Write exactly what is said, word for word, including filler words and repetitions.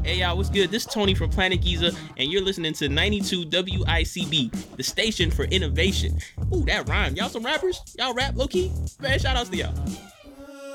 Hey y'all, what's good? This is Tony from Planet Giza, and you're listening to ninety-two W I C B, the station for innovation. Ooh, that rhymed. Y'all some rappers? Y'all rap low-key? Man, shout outs to y'all.